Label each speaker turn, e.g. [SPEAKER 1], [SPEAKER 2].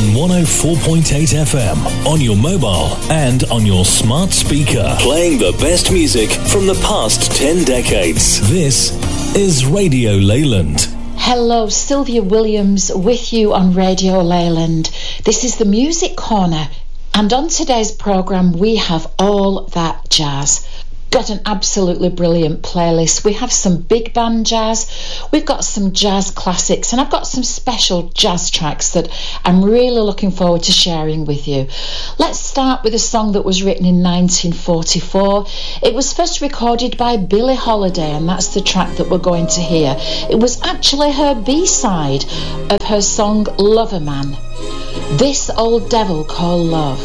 [SPEAKER 1] on 104.8 FM, on your mobile and on your smart speaker. Playing the best music from the past 10 decades. This is Radio Leyland.
[SPEAKER 2] Hello, Sylvia Williams with you on Radio Leyland. This is the Music Corner, and on today's programme we have all that jazz. Got an absolutely brilliant playlist. We have some big band jazz, we've got some jazz classics, and I've got some special jazz tracks that I'm really looking forward to sharing with you. Let's start with a song that was written in 1944. It was first recorded by Billie Holiday, and that's the track that we're going to hear. It was actually her B-side of her song Lover Man. This Old Devil Called Love.